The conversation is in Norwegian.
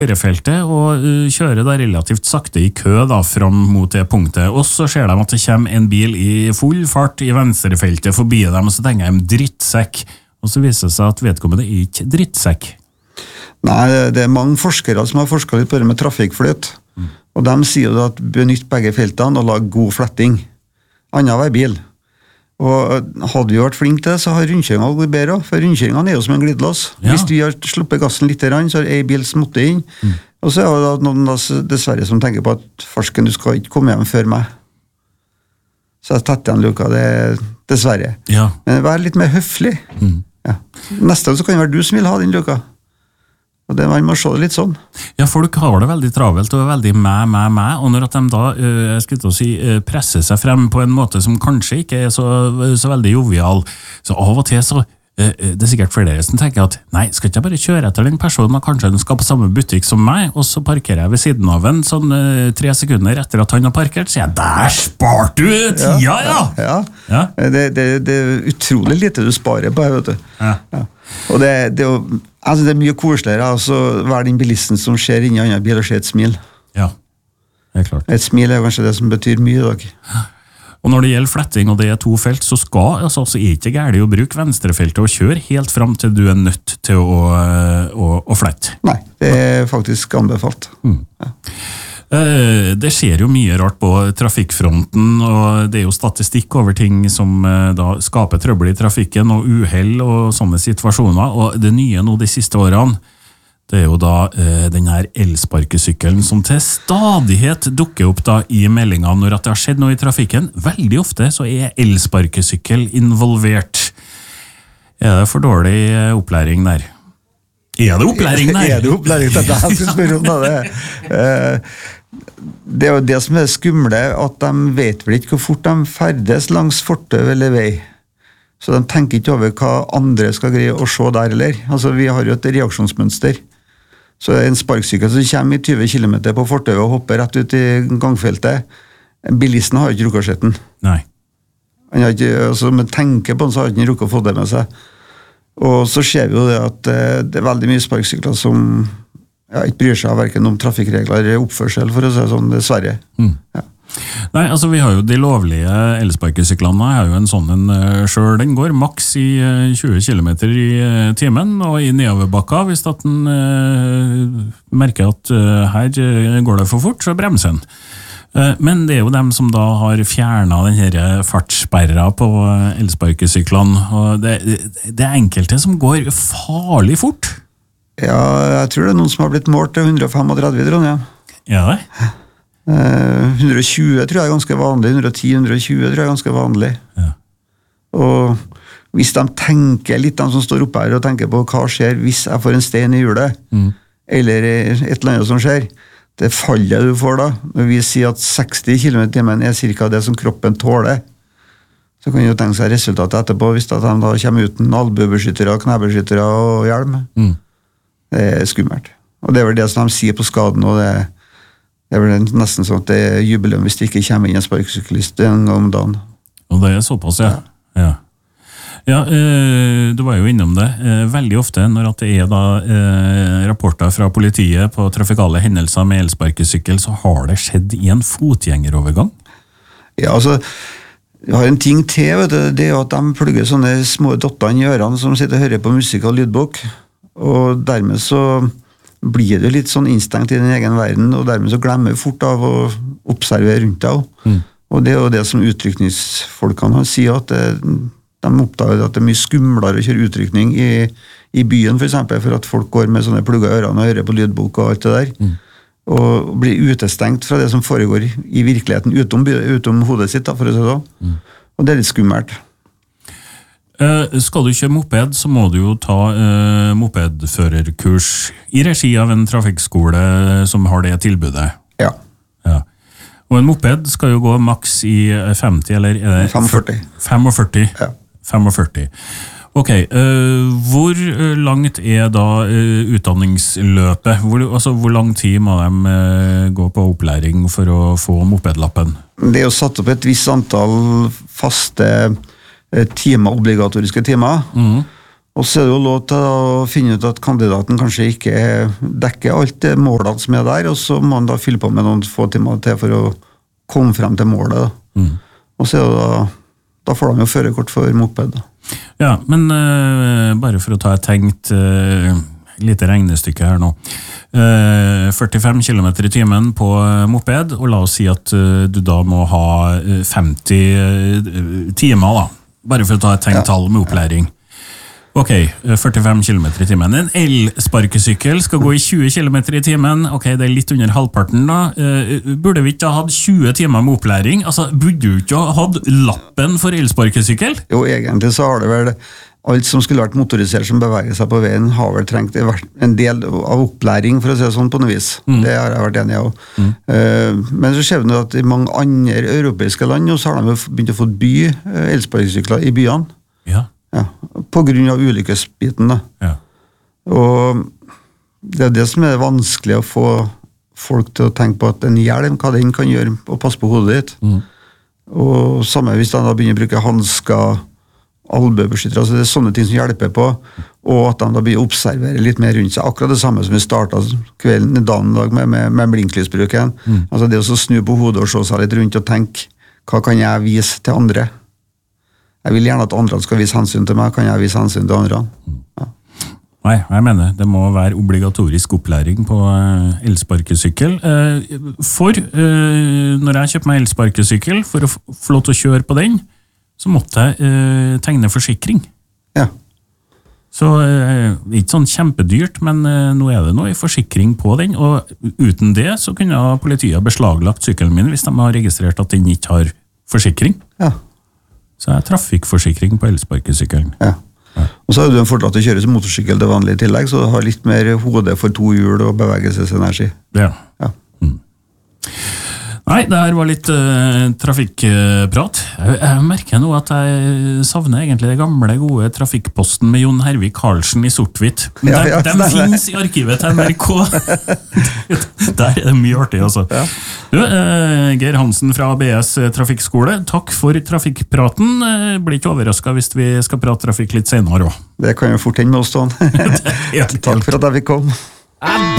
høyrefeltet og kjører da relativt sakte i kø da fram mot det punktet, og så ser de at det kommer en bil i full fart i venstrefeltet forbi dem, og så tenker de drittsekk, og så viser det seg at vedkommende er ikke drittsekk. Nei, det er mange forskere som har forsket litt på det med trafikkflyt, og de sier jo at benytt begge feltene og lag god fletting, annen hver bil. Og hadde vi vært flink til det, så har rundkjøringene gått bedre, for rundkjøringene er jo som en glidelås. Ja. Hvis vi har sluppet gassen litt, så er en bil småttet inn, og så er det noen dessverre som tenker på at farsken, du skal ikke komme hjem før meg. Så jeg tetter igjen luka, det er dessverre. Ja. Men vær litt mer høflig. Ja. Neste gang så kan det være du som vil ha den luka. Og det man må se det litt sånn. Ja, folk har det veldig travelt og veldig meg, og når at de da, jeg skulle til å si, presser seg frem på en måte som kanskje ikke er så veldig jovial, så av og til så, det er sikkert flere som tenker at, nei, skal ikke jeg bare kjøre etter den personen, og kanskje den skal på samme butikk som meg, og så parkerer jeg ved siden av en sånn 3 sekunder etter at han har parkert, så sier jeg, der spart du tida, ja! Det er utrolig lite du sparer på, vet du. Ja. Og det er jo, altså det er mye koseligere, altså hver den bilisten som ser inn i annen bil og ser et smil. Ja, det er klart. Et smil er kanskje det som betyr mye i dag. Og når det gjelder fletting, og det er 2 felt, så så er ikke gærlig å bruke venstrefeltet og kjøre helt fram til du er nødt til å flette. Nei, det er faktisk anbefalt. Ja. Det skjer jo mye rart på trafikkfronten, og det er jo statistikk over ting som da skaper trøbbel i trafikken og uheld og sånne situasjoner, og det nye nå de siste årene, det er jo da den her elsparkesykkelen som til stadighet dukker opp da i meldingene når at det har skjedd noe i trafikken. Veldig ofte så er elsparkesykkel involvert. Er det for dårlig opplæring der? Er det opplæring der? Er det opplæring der? Det jeg spørre om det. Det er jo det som er skumle, at de vet vel ikke hvor fort de ferdes langs fortau eller vei. Så de tenker ikke over hva andre skal greie å se der eller. Altså, vi har jo et reaksjonsmønster. Så en sparksykkel som kommer i 20 km på fortau og hopper rett ut i gangfeltet, bilisten har ikke rukket å se den. Nei. Han har ikke, altså, men tenker på den, så har ikke han rukket å få det med seg. Og så ser vi jo det at det er veldig mye sparksykler som ikke bryr seg hverken om trafikkregler eller oppførsel, for å si sånn, dessverre. Ja. Nei, altså vi har jo de lovlige elsparkesyklene, jeg har jo en sånn selv, den går maks i 20 km i timen, og i nedoverbakka, hvis at den merker at her går det for fort, så bremser den. Men det er jo dem som da har fjernet denne fartssperra på elsparkesyklene, og det er enkelte som går farlig fort. Ja, jeg tror det er noen som har blitt målt til 135 Trondheim. Ja, det? 120 tror jeg er ganske vanlig, 110-120 tror jeg er ganske vanlig. Ja. Og hvis de tenker litt, de som står oppe her og tenker på hva skjer hvis jeg får en stein i hjulet, eller et eller annet som skjer, det fallet du får da, når vi sier at 60 km/t er cirka det som kroppen tåler, så kan du jo tenke seg resultatet etterpå, hvis de da kommer uten albuebeskyttere, knebeskyttere og hjelm. Det er skummelt. Og det er vel det som de sier på skaden, og det er vel nesten sånn at det er jubileum hvis det ikke kommer inn en sparkesyklist en gang om dagen. Og det er såpass, ja. Ja, du var jo innom det. Veldig ofte når at det er da rapporter fra politiet på trafikale hendelser med elsparkesykkel, så har det skjedd i en fotgjengerovergang. Ja, altså, jeg har en ting til, vet du, det er at de plugger sånne små dottene i ørene som sitter og hører på musikk og lydbok, og dermed så blir det litt sånn innstengt i den egen verden, og dermed så glemmer vi fort av å observere rundt deg. Og det er jo det som utrykningsfolkene sier, at de oppdager at det er mye skumlere å kjøre utrykning i byen, for eksempel, for at folk går med sånne plugger i ørene og hører på lydbok og alt det der, og blir utestengt fra det som foregår i virkeligheten utom hodet sitt, da, for å si det. Og det er litt skummelt. Skal du kjøre moped, så må du jo ta mopedførerkurs i regi av en trafikkskole som har det tilbudet. Ja. Og en moped skal jo gå maks i 50, eller 45. 45? Ja. 45. Ok, hvor langt er da utdanningsløpet? Hvor lang tid må de gå på opplæring for å få mopedlappen? Det er jo satt opp et visst antall faste timer, obligatoriske timer, Og så er det jo lov til å finne ut at kandidaten kanskje ikke dekker alt det målene som er der, og så må man da fylle på med noen få timer til for å komme frem til målet. Da. Og så er det da får de jo førerkort for moped. Da. Ja, men bare for å ta et tenkt lite regnestykke her nå. 45 km i timen på moped, og la oss si at du da må ha 50 timer da, bare for å ta et tenkt tall med opplæring. Ok, 45 km i timen. En elsparkesykkel skal gå i 20 km i timen. Ok, det er litt under halvparten da. Burde vi ikke ha hatt 20 timer med opplæring? Altså, burde du ikke ha hatt lappen for elsparkesykkel? Jo, egentlig så har det vel alt som skulle vært motorisert som beveger seg på veien, har vel trengt en del av opplæring, for å si det sånn på noe vis. Det har jeg vært enig av. Men så ser vi at i mange andre europeiske land så har de begynt å få elsparkesykler i byene. Ja. Ja, på grunn av ulykkesbiten da. Ja. Og det er det som er vanskelig å få folk til å tenke på at en hjelm, hva den kan gjøre og passe på hodet ditt. Og samme hvis de da begynner å bruke handsker, albøbeskyttere, altså det er sånne ting som hjelper på, og at de da blir å observere litt mer rundt seg, akkurat det samme som vi startet kvelden, dagen i dag med blinklysbruken. Altså det å snu på hodet og se seg litt rundt og tenke, hva kan jeg vise til andre? Jeg vil gjerne at andre skal vise hensyn til meg, kan jeg vise hensyn til andre? Ja. Nei, jeg mener det må være obligatorisk opplæring på elsparkesykkel. For når jeg kjøper meg elsparkesykkel, for å få lov til å kjøre på den, så måtte jeg tegne forsikring. Ja. Så ikke sånn kjempedyrt, men nå er det noe forsikring på den, og uten det så kunne politiet ha beslaglagt sykkelen min hvis de har registrert at den ikke har forsikring. Ja. Så jeg trafikkforsikring på elsparkesykkelen. Ja. Og så har du en fordel til å kjøre som motorsykkel til vanlig i tillegg, så du har litt mer hode for to hjul og bevegelsesenergi. Ja. Ja. Nei, det her var litt trafikkprat. Jeg merker nå at jeg savner egentlig det gamle, gode trafikkposten med Jon Hervik Karlsen i sort-hvitt. De finnes i arkivet til NRK. Der er det mye artig, altså. Ja. Du, Geir Hansen fra ABS Trafikkskole, takk for trafikkpraten. Blir ikke overrasket hvis vi skal prate trafikk litt senere også. Det kan jo fort hende med oss, Stån. Takk for at jeg fikk komme.